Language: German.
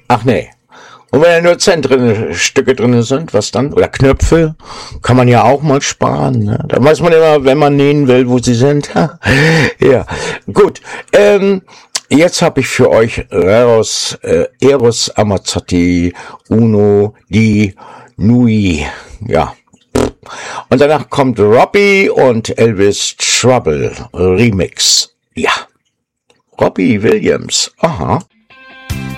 Ach nee. Und wenn da nur Stücke drin sind, was dann? Oder Knöpfe, kann man ja auch mal sparen. Ne? Da weiß man immer, wenn man nähen will, wo sie sind. Ja, gut. Jetzt habe ich für euch raus Eros Ramazzotti Uno di Nui. Ja. Und danach kommt Robbie und Elvis Trouble Remix. Ja. Robbie Williams. Aha.